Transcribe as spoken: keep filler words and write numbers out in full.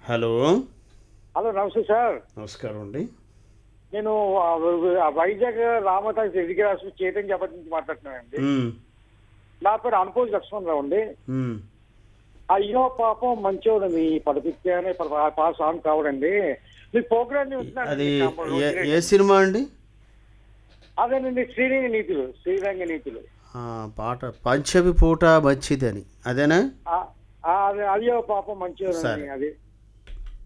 Hello. Hello నమస్తే sir. నమస్కారం అండి. నేను ఆ, ఆ వైజాగ్ రామతాజ్ ఎదిగిరి హాస్పిటల్ చైతన్య జపతి నుంచి మాట్లాడుతున్నానండి. మ్మ్. నా పేరు అనుకోజ్ లక్ష్మణరావు అండి. మ్మ్. అయ్యో పాపం మంచోడు మీ పడిపిస్తే అనే పాట సాంగ్ కావడండి. మీ ప్రోగ్రామ్ అది ఏ ఏ సినిమా అండి? అదేనండి శ్రీరంగ నీతులు. శ్రీరంగ నీతులు ఆ, పాట పంచమి పూట మంచిదని అదేనా? ఆ, ఆ, అదే అయ్యో పాపం మంచోడు సరే. అది